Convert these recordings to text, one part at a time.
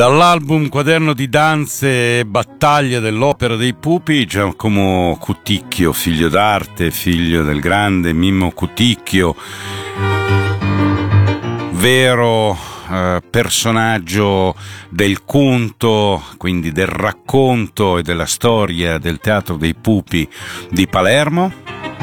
Dall'album Quaderno di danze e battaglia dell'Opera dei Pupi, Giacomo Cuticchio, figlio d'arte, figlio del grande Mimmo Cuticchio, vero personaggio del conto, quindi del racconto e della storia del Teatro dei Pupi di Palermo.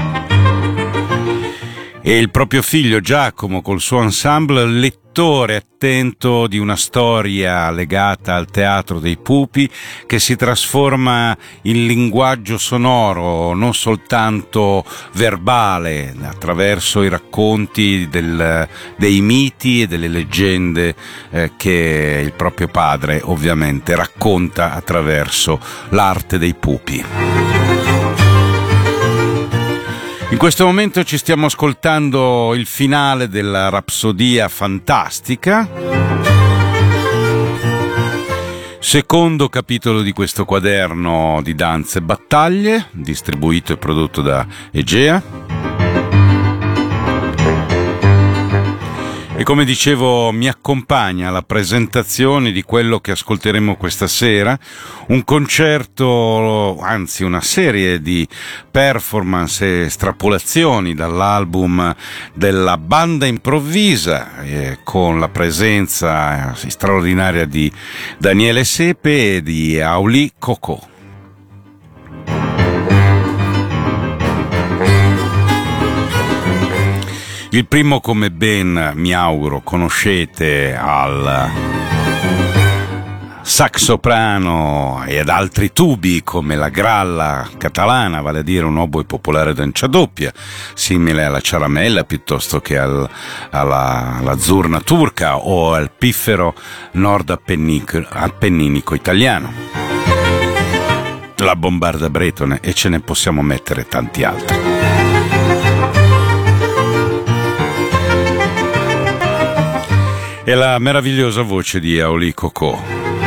E il proprio figlio Giacomo col suo ensemble, lettore attento di una storia legata al Teatro dei Pupi che si trasforma in linguaggio sonoro, non soltanto verbale, attraverso i racconti dei miti e delle leggende che il proprio padre ovviamente racconta attraverso l'arte dei pupi. In questo momento ci stiamo ascoltando il finale della Rapsodia Fantastica, secondo capitolo di questo quaderno di danze e battaglie, distribuito e prodotto da Egea. E come dicevo, mi accompagna alla presentazione di quello che ascolteremo questa sera, un concerto, anzi una serie di performance e estrapolazioni dall'album della Banda Improvvisa, con la presenza straordinaria di Daniele Sepe e di Auli Cocò. Il primo, come ben mi auguro conoscete, al sax soprano e ad altri tubi come la gralla catalana, vale a dire un oboe popolare dancia doppia, simile alla ciaramella piuttosto che alla zurna turca o al piffero nord appenninico italiano, la bombarda bretone, e ce ne possiamo mettere tanti altri. E la meravigliosa voce di Auli Cocò.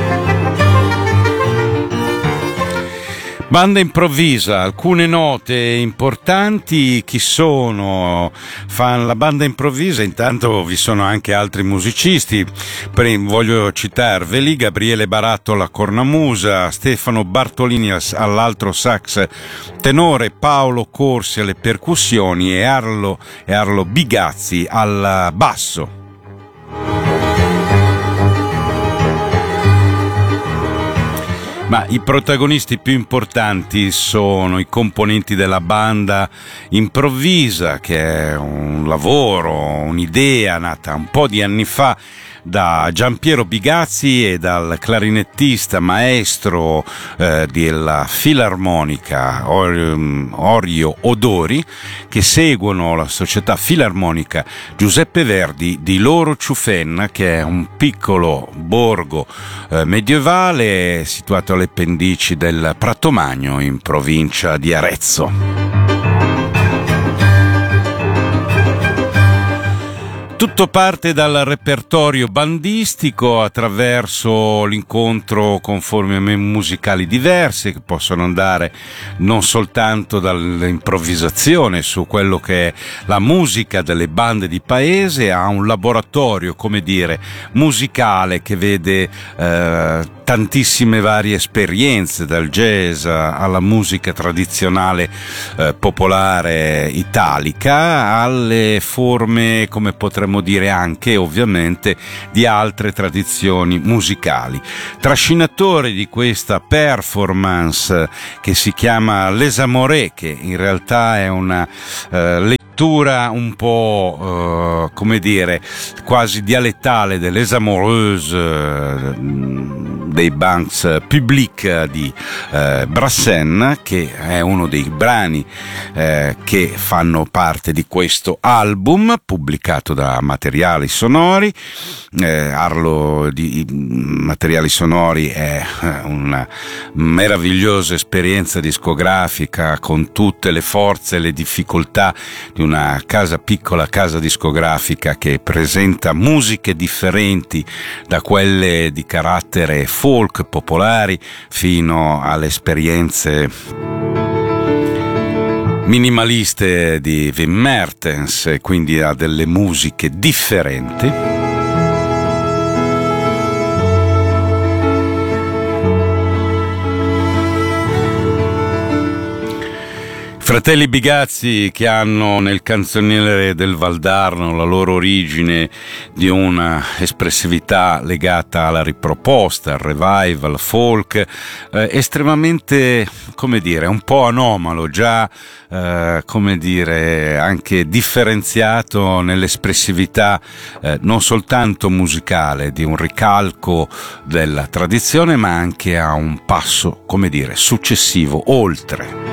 Banda Improvvisa, alcune note importanti. Chi sono? La Banda Improvvisa, intanto vi sono anche altri musicisti, voglio citarveli: Gabriele Baratto alla cornamusa, Stefano Bartolini all'altro sax tenore, Paolo Corsi alle percussioni e Arlo Bigazzi al basso. Ma i protagonisti più importanti sono i componenti della Banda Improvvisa, che è un lavoro, un'idea nata un po' di anni fa da Giampiero Bigazzi e dal clarinettista maestro della Filarmonica Orio Odori, che seguono la società filarmonica Giuseppe Verdi di Loro Ciufenna, che è un piccolo borgo medievale situato alle pendici del Pratomagno in provincia di Arezzo. Tutto parte dal repertorio bandistico attraverso l'incontro con forme musicali diverse che possono andare non soltanto dall'improvvisazione su quello che è la musica delle bande di paese a un laboratorio, come dire, musicale che vede tantissime varie esperienze, dal jazz alla musica tradizionale popolare italica, alle forme, come potremmo dire, anche ovviamente di altre tradizioni musicali. Trascinatore di questa performance che si chiama Les Amorés, che in realtà è una lettura un po' come dire quasi dialettale delle Amoureuses dei Bancs Publics di Brassens, che è uno dei brani che fanno parte di questo album pubblicato da Materiali Sonori. Arlo di Materiali Sonori è una meravigliosa esperienza discografica con tutte le forze e le difficoltà di una piccola casa discografica che presenta musiche differenti, da quelle di carattere folk popolari fino alle esperienze minimaliste di Wim Mertens, e quindi ha delle musiche differenti. Fratelli Bigazzi, che hanno nel canzoniere del Valdarno la loro origine di una espressività legata alla riproposta, al revival, al folk, estremamente, come dire, un po' anomalo, già come dire, anche differenziato nell'espressività non soltanto musicale di un ricalco della tradizione, ma anche a un passo, come dire, successivo, oltre.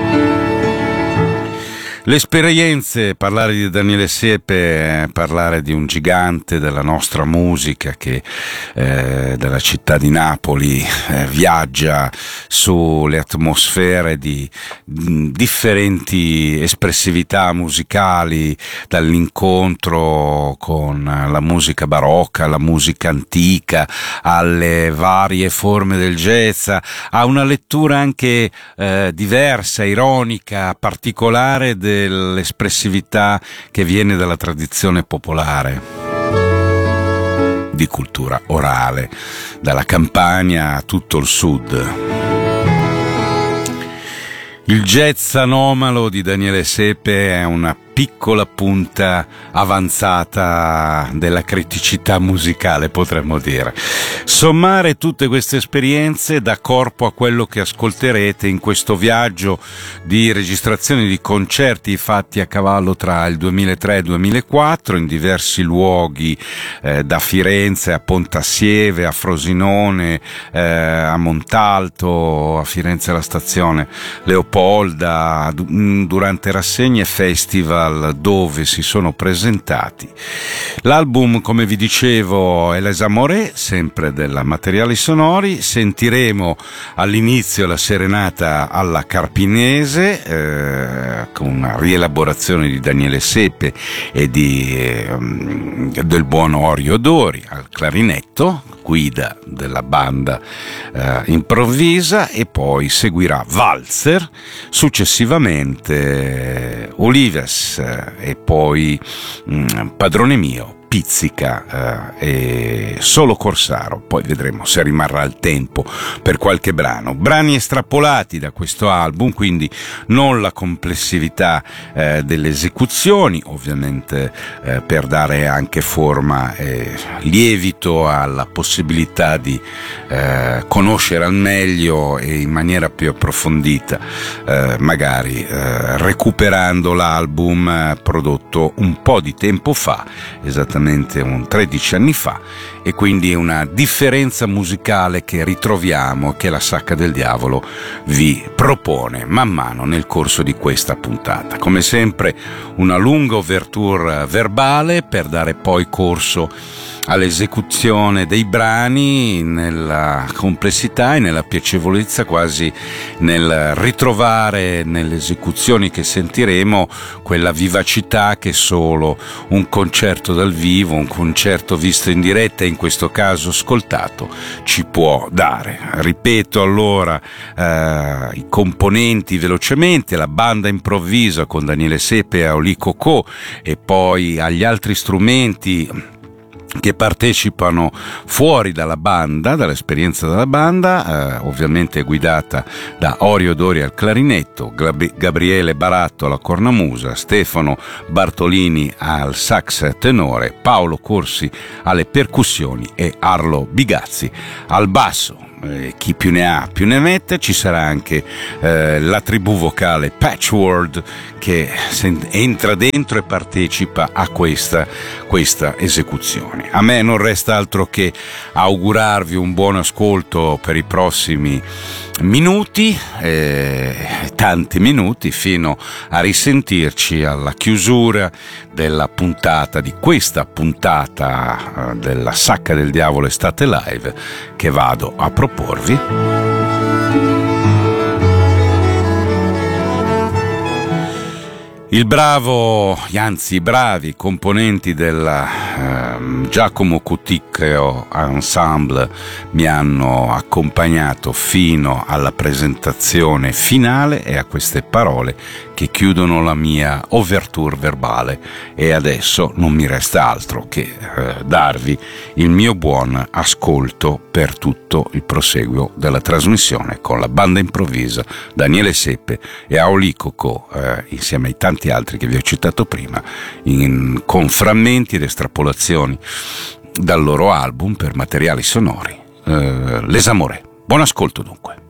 Le esperienze, parlare di Daniele Sepe, parlare di un gigante della nostra musica che della città di Napoli viaggia sulle atmosfere di differenti espressività musicali, dall'incontro con la musica barocca, la musica antica, alle varie forme del jazz, a una lettura anche diversa, ironica, particolare dell'espressività che viene dalla tradizione popolare di cultura orale, dalla Campania a tutto il sud. Il jazz anomalo di Daniele Sepe è una piccola punta avanzata della criticità musicale, potremmo dire. Sommare tutte queste esperienze dà corpo a quello che ascolterete in questo viaggio di registrazioni di concerti fatti a cavallo tra il 2003 e il 2004 in diversi luoghi, da Firenze a Pontassieve, a Frosinone, a Montalto, a Firenze alla stazione Leopolda, durante rassegne e festival dove si sono presentati. L'album, come vi dicevo, è Les Amorés, sempre della Materiali Sonori. Sentiremo all'inizio la serenata alla Carpinese, con una rielaborazione di Daniele Sepe e del buon Orio Dori al clarinetto, guida della banda improvvisa, e poi seguirà Walzer, successivamente Olives e poi Padrone Mio, Pizzica e Solo Corsaro. Poi vedremo se rimarrà il tempo per qualche brano. Brani estrapolati da questo album, quindi non la complessività delle esecuzioni, ovviamente per dare anche forma e lievito alla possibilità di conoscere al meglio e in maniera più approfondita, magari recuperando l'album prodotto un po' di tempo fa, esattamente un 13 anni fa, e quindi una differenza musicale che ritroviamo, che la Sacca del Diavolo vi propone man mano nel corso di questa puntata. Come sempre una lunga ouverture verbale per dare poi corso all'esecuzione dei brani nella complessità e nella piacevolezza, quasi nel ritrovare nelle esecuzioni che sentiremo quella vivacità che solo un concerto dal vivo, un concerto visto in diretta e in questo caso ascoltato, ci può dare. Ripeto allora i componenti velocemente: la banda improvvisa con Daniele Sepe e Oli Cocò, e poi agli altri strumenti che partecipano fuori dalla banda, dall'esperienza della banda, ovviamente guidata da Orio Dori al clarinetto, Gabriele Baratto alla cornamusa, Stefano Bartolini al sax tenore, Paolo Corsi alle percussioni e Arlo Bigazzi al basso. Chi più ne ha più ne mette. Ci sarà anche la tribù vocale Patchwork che entra dentro e partecipa a questa esecuzione. A me non resta altro che augurarvi un buon ascolto per i prossimi minuti, tanti minuti, fino a risentirci alla chiusura della puntata, di questa puntata della Sacca del Diavolo Estate Live, che vado a proporvi. Il bravo, anzi i bravi componenti del Giacomo Cuticchio Ensemble mi hanno accompagnato fino alla presentazione finale e a queste parole che chiudono la mia ouverture verbale, e adesso non mi resta altro che darvi il mio buon ascolto per tutto il proseguo della trasmissione con la banda improvvisa Daniele Seppe e Aoli Coco, insieme ai tanti altri che vi ho citato prima, con frammenti ed estrapolazioni dal loro album per materiali sonori, Les Amore. Buon ascolto dunque.